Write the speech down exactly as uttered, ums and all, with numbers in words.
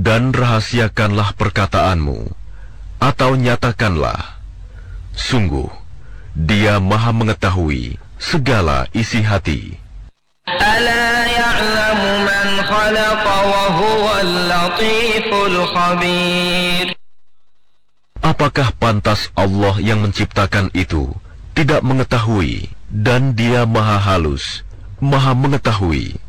dan rahasiakanlah perkataanmu, atau nyatakanlah, sungguh, Dia Maha mengetahui segala isi hati. Ala ya'lamu man khalaqa wa huwal latiful khabir. Apakah pantas Allah yang menciptakan itu tidak mengetahui, dan Dia Maha halus, Maha mengetahui.